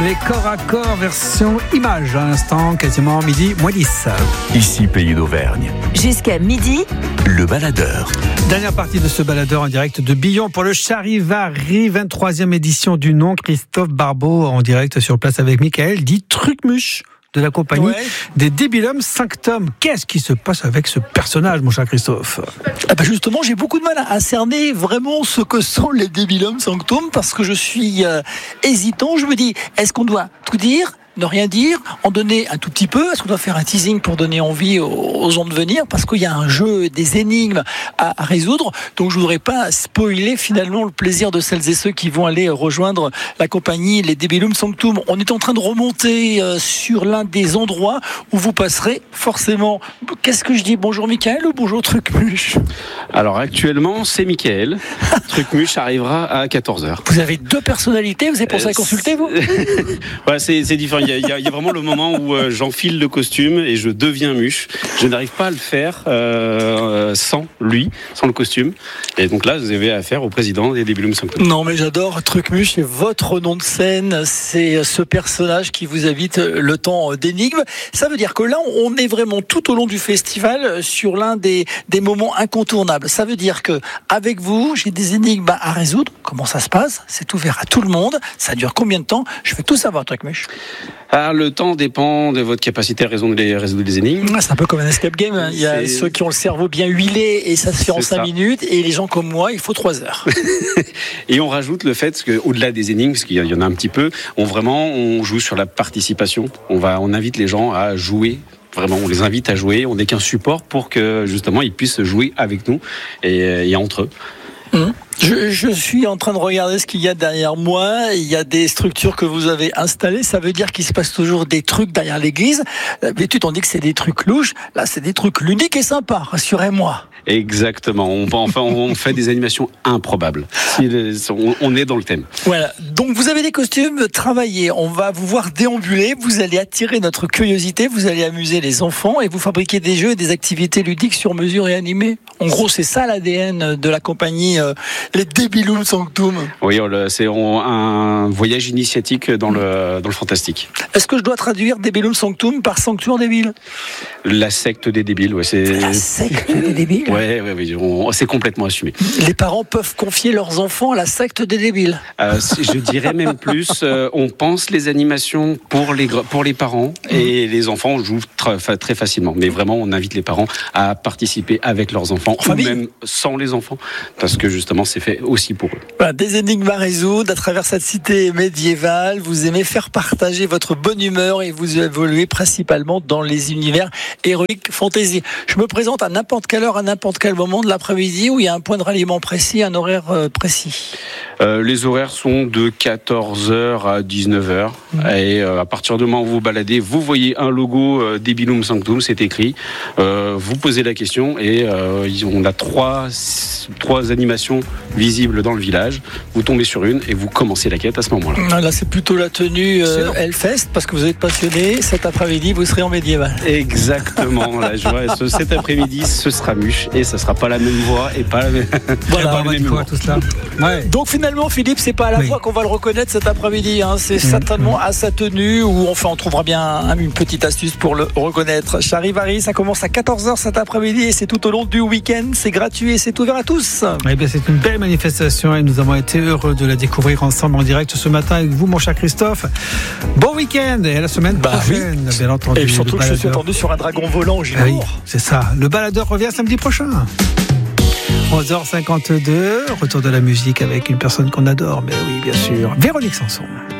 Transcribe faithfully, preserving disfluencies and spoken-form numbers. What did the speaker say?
Les corps à corps version image à l'instant, quasiment midi moins dix. Ici Pays d'Auvergne. Jusqu'à midi, le baladeur. Dernière partie de ce baladeur en direct de Billon pour le Charivari, vingt-troisième édition du nom. Christophe Barbeau en direct sur place avec Michael, dit Trucmuche, de la compagnie ouais. des Débilums Sanctum. Qu'est-ce qui se passe avec ce personnage, mon cher Christophe ? Ah bah justement, j'ai beaucoup de mal à cerner vraiment ce que sont les Débilums Sanctum parce que je suis euh, hésitant. Je me dis, est-ce qu'on doit tout dire ? Ne rien dire, en donner un tout petit peu. Est-ce qu'on doit faire un teasing pour donner envie aux gens de venir ? Parce qu'il y a un jeu, des énigmes à, à résoudre. Donc je ne voudrais pas spoiler finalement le plaisir de celles et ceux qui vont aller rejoindre la compagnie Les Débilums Sanctum. On est en train de remonter euh, sur l'un des endroits où vous passerez forcément. Qu'est-ce que je dis ? Bonjour Michael ou bonjour Trucmuche ? Alors actuellement c'est Michael. Trucmuche arrivera à quatorze heures. Vous avez deux personnalités, vous avez pensé euh, à consulter vous ? Ouais, c'est, c'est différent. Il y, a, il y a vraiment le moment où euh, j'enfile le costume et je deviens Muche. Je n'arrive pas à le faire euh, sans lui, sans le costume. Et donc là, vous avez affaire au président des Débilums Sanctum. Non, mais j'adore Trucmuche, c'est votre nom de scène, c'est ce personnage qui vous habite le temps d'énigmes. Ça veut dire que là, on est vraiment tout au long du festival sur l'un des, des moments incontournables. Ça veut dire que avec vous, j'ai des énigmes à résoudre. Comment ça se passe ? C'est ouvert à tout le monde. Ça dure combien de temps ? Je veux tout savoir, Trucmuche. Ah, le temps dépend de votre capacité à résoudre les, résoudre les énigmes. C'est un peu comme un escape game. Il y a c'est... ceux qui ont le cerveau bien huilé et ça se fait en cinq minutes. Et les gens comme moi, il faut trois heures. Et on rajoute le fait qu'au-delà des énigmes, parce qu'il y en a un petit peu, on vraiment on joue sur la participation. On va, on invite les gens à jouer. Vraiment, on les invite à jouer. On n'est qu'un support pour que justement ils puissent jouer avec nous et, et entre eux. Mmh. Je, je suis en train de regarder ce qu'il y a derrière moi. Il y a des structures que vous avez installées. Ça veut dire qu'il se passe toujours des trucs derrière l'église. D'habitude, on dit que c'est des trucs louches. Là, c'est des trucs ludiques et sympas. Rassurez-moi. Exactement. On, enfin, on fait des animations improbables. On est dans le thème. Voilà. Donc, vous avez des costumes travaillés. On va vous voir déambuler. Vous allez attirer notre curiosité. Vous allez amuser les enfants et vous fabriquez des jeux et des activités ludiques sur mesure et animées. En gros, c'est ça l'A D N de la compagnie euh, Les Débilums Sanctum. Oui, c'est un voyage initiatique dans le, dans le fantastique. Est-ce que je dois traduire Débilums Sanctum par Sanctuaire débile ? La secte des débiles, ouais. C'est... La secte des débiles ? Ouais, ouais, ouais, on, c'est complètement assumé. Les parents peuvent confier leurs enfants à la secte des débiles. Euh, je dirais même plus, euh, on pense les animations pour les, pour les parents et mmh. les enfants jouent très, très facilement. Mais vraiment, on invite les parents à participer avec leurs enfants, en ou famille. Même sans les enfants, parce que justement, c'est fait aussi pour eux. Voilà, des énigmes à résoudre à travers cette cité médiévale. Vous aimez faire partager votre bonne humeur et vous évoluez principalement dans les univers héroïques fantasy. Je me présente à n'importe quelle heure, à n'importe quel moment de l'après-midi où il y a un point de ralliement précis, un horaire euh, précis. Euh, les horaires sont de quatorze heures à dix-neuf heures. Mmh. Et euh, à partir du moment où vous baladez, vous voyez un logo euh, Débilums Sanctum, c'est écrit. Euh, vous posez la question et euh, on a trois, trois animations visibles dans le village. Vous tombez sur une et vous commencez la quête à ce moment-là. Là, c'est plutôt la tenue euh, Hellfest parce que vous êtes passionné. Cet après-midi, vous serez en médiéval. Exactement. Là, je vois, ce, cet après-midi, ce sera Muche et ça sera pas la même voix et pas la même. Voilà, pas on même voit tout cela. Ouais. Donc finalement, Philippe, c'est pas à la oui. fois qu'on va le reconnaître cet après-midi. Hein. C'est mmh. certainement à sa tenue ou enfin on trouvera bien une petite astuce pour le reconnaître. Charivari, ça commence à quatorze heures cet après-midi et c'est tout au long du week-end. C'est gratuit et c'est ouvert à tous. Eh bien, c'est une belle manifestation et nous avons été heureux de la découvrir ensemble en direct ce matin avec vous, mon cher Christophe. Bon week-end et à la semaine bah prochaine, oui. bien entendu. Et surtout que je suis attendu sur un dragon volant. Ah oui, c'est ça. Le baladeur revient samedi prochain. onze heures cinquante-deux, retour de la musique avec une personne qu'on adore, mais oui, bien sûr, Véronique Sanson.